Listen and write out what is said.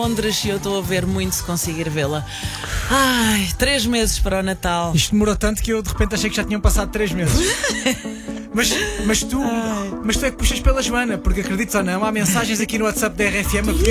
Londres e eu estou a ver muito se conseguir vê-la. Ai, 3 meses para o Natal. Isto demorou tanto que eu de repente achei que já tinham passado 3 meses. Mas tu é que puxas pela Joana, porque acredites ou não, há mensagens aqui no WhatsApp da RFM a